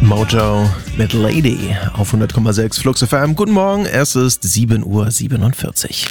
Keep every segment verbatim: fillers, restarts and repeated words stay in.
Mojo mit Lady auf hundert Komma sechs Flux F M. Guten Morgen, es ist sieben Uhr siebenundvierzig.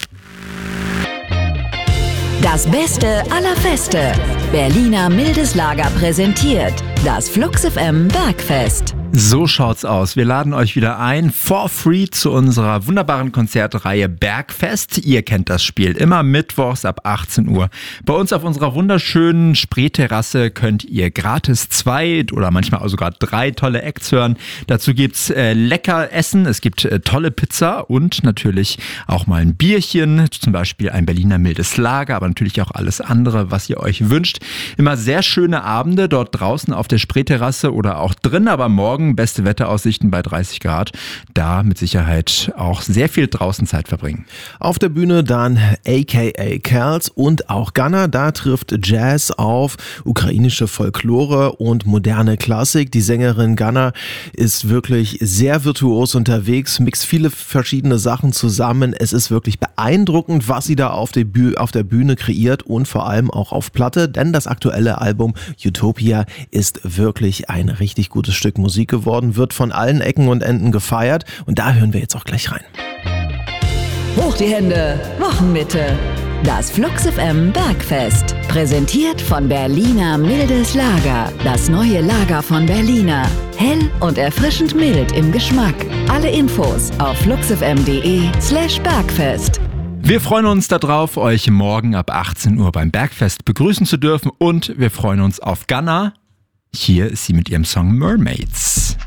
Das Beste aller Feste. Berliner Mildes Lager präsentiert das Flux F M Bergfest. So schaut's aus. Wir laden euch wieder ein, for free, zu unserer wunderbaren Konzertreihe Bergfest. Ihr kennt das Spiel, immer mittwochs ab achtzehn Uhr. Bei uns auf unserer wunderschönen Spreeterrasse könnt ihr gratis zwei oder manchmal auch sogar drei tolle Acts hören. Dazu gibt's äh, lecker Essen, es gibt äh, tolle Pizza und natürlich auch mal ein Bierchen, zum Beispiel ein Berliner Mildes Lager, aber natürlich auch alles andere, was ihr euch wünscht. Immer sehr schöne Abende dort draußen auf der Spreeterrasse oder auch drin, aber morgen beste Wetteraussichten bei dreißig Grad. Da mit Sicherheit auch sehr viel draußen Zeit verbringen. Auf der Bühne dann A K A Kerls und auch Gunna. Da trifft Jazz auf ukrainische Folklore und moderne Klassik. Die Sängerin Gunna ist wirklich sehr virtuos unterwegs, mixt viele verschiedene Sachen zusammen. Es ist wirklich beeindruckend, was sie da auf der, Büh- auf der Bühne kreiert und vor allem auch auf Platte, denn das aktuelle Album Utopia ist wirklich ein richtig gutes Stück Musik geworden, wird von allen Ecken und Enden gefeiert und da hören wir jetzt auch gleich rein. Hoch die Hände, Wochenmitte. Das Flux F M Bergfest. Präsentiert von Berliner Mildes Lager. Das neue Lager von Berliner. Hell und erfrischend mild im Geschmack. Alle Infos auf fluxfm.de slash Bergfest. Wir freuen uns darauf, euch morgen ab achtzehn Uhr beim Bergfest begrüßen zu dürfen und wir freuen uns auf Gunna. Hier ist sie mit ihrem Song Mermaids.